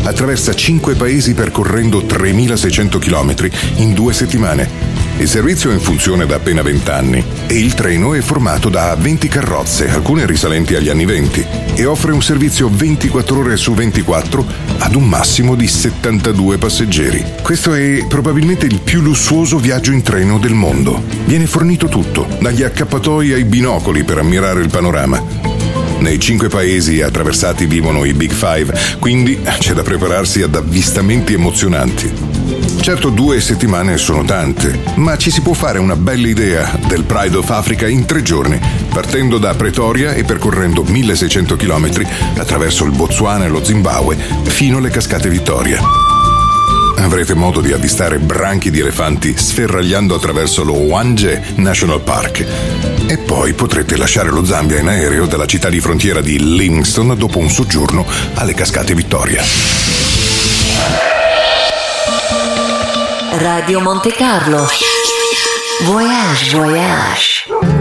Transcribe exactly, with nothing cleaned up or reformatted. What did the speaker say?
attraversa cinque paesi percorrendo tremilaseicento chilometri in due settimane. Il servizio è in funzione da appena venti anni e il treno è formato da venti carrozze, alcune risalenti agli anni venti, e offre un servizio ventiquattro ore su ventiquattro ad un massimo di settantadue passeggeri. Questo è probabilmente il più lussuoso viaggio in treno del mondo. Viene fornito tutto, dagli accappatoi ai binocoli per ammirare il panorama. Nei cinque paesi attraversati vivono i Big Five, quindi c'è da prepararsi ad avvistamenti emozionanti. Certo, due settimane sono tante, ma ci si può fare una bella idea del Pride of Africa in tre giorni, partendo da Pretoria e percorrendo milleseicento chilometri attraverso il Botswana e lo Zimbabwe fino alle Cascate Vittoria. Avrete modo di avvistare branchi di elefanti sferragliando attraverso lo Hwange National Park. E poi potrete lasciare lo Zambia in aereo dalla città di frontiera di Livingstone dopo un soggiorno alle Cascate Vittoria. Radio Monte Carlo. Voyage, voyage.